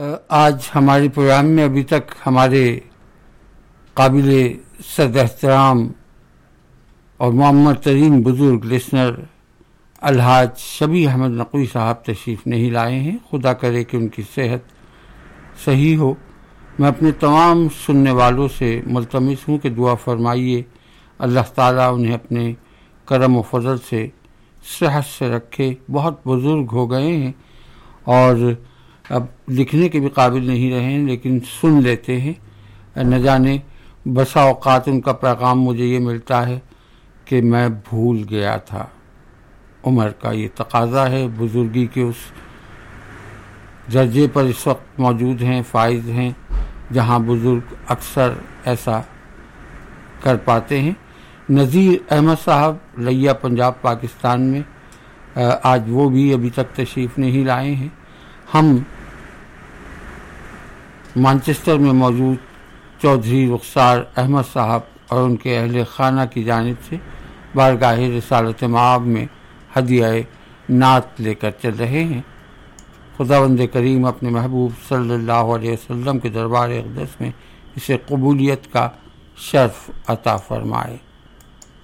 آج ہمارے پروگرام میں ابھی تک ہمارے قابل صد احترام اور معمر ترین بزرگ لسنر الحاج شبیہ احمد نقوی صاحب تشریف نہیں لائے ہیں. خدا کرے کہ ان کی صحت صحیح ہو. میں اپنے تمام سننے والوں سے ملتمس ہوں کہ دعا فرمائیے اللہ تعالیٰ انہیں اپنے کرم و فضل سے صحت سے رکھے. بہت بزرگ ہو گئے ہیں اور اب لکھنے کے بھی قابل نہیں رہے ہیں، لیکن سن لیتے ہیں. نہ جانے بسا اوقات ان کا پیغام مجھے یہ ملتا ہے کہ میں بھول گیا تھا. عمر کا یہ تقاضا ہے، بزرگی کے اس درجے پر اس وقت موجود ہیں، فائز ہیں، جہاں بزرگ اکثر ایسا کر پاتے ہیں. نذیر احمد صاحب لیا پنجاب پاکستان میں، آج وہ بھی ابھی تک تشریف نہیں لائے ہیں. ہم مانچسٹر میں موجود چودھری رخسار احمد صاحب اور ان کے اہل خانہ کی جانب سے بارگاہ رسالت مآب میں ہدیہ نعت لے کر چل رہے ہیں. خداوند کریم اپنے محبوب صلی اللہ علیہ وسلم کے دربار اقدس میں اسے قبولیت کا شرف عطا فرمائے.